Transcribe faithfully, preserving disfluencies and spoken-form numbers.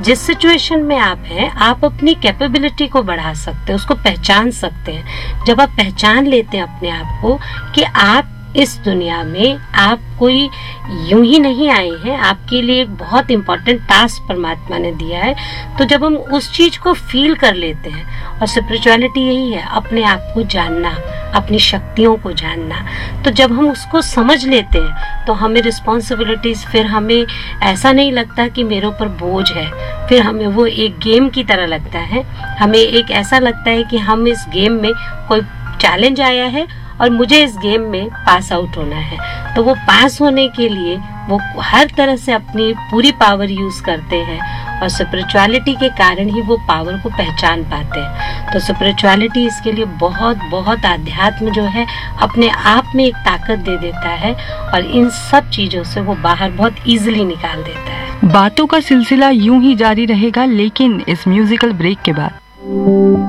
जिस सिचुएशन में आप हैं, आप अपनी कैपेबिलिटी को बढ़ा सकते हैं, उसको पहचान सकते हैं। जब आप पहचान लेते हैं अपने आप को कि आप इस दुनिया में आप कोई यूं ही नहीं आए हैं, आपके लिए एक बहुत इम्पोर्टेंट टास्क परमात्मा ने दिया है, तो जब हम उस चीज को फील कर लेते हैं, और स्पिरिचुअलिटी यही है, अपने आप को जानना, अपनी शक्तियों को जानना, तो जब हम उसको समझ लेते हैं तो हमें रिस्पॉन्सिबिलिटीज, फिर हमें ऐसा नहीं लगता कि मेरे ऊपर बोझ है, फिर हमें वो एक गेम की तरह लगता है। हमें एक ऐसा लगता है कि हम इस गेम में कोई चैलेंज आया है और मुझे इस गेम में पास आउट होना है, तो वो पास होने के लिए वो हर तरह से अपनी पूरी पावर यूज करते हैं, और स्पिरिचुअलिटी के कारण ही वो पावर को पहचान पाते हैं। तो स्पिरिचुअलिटी इसके लिए बहुत बहुत, आध्यात्म जो है अपने आप में एक ताकत दे देता है, और इन सब चीजों से वो बाहर बहुत इजीली निकाल देता है। बातों का सिलसिला यूं ही जारी रहेगा, लेकिन इस म्यूजिकल ब्रेक के बाद